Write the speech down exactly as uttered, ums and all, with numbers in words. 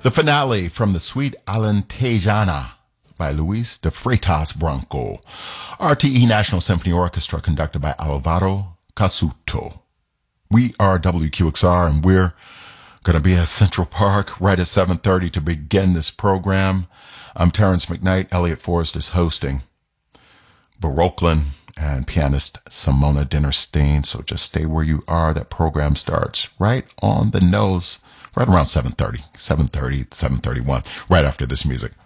The finale from the Suite Alentejana by Luis de Freitas Branco. R T E National Symphony Orchestra conducted by Alvaro Casuto. We are W Q X R and we're going to be at Central Park right at seven thirty to begin this program. I'm Terrence McKnight. Elliot Forrest is hosting. Baroqueland and pianist Simona Dinnerstein. So just stay where you are. That program starts right on the nose, right around seven thirty, seven thirty, seven thirty-one, right after this music.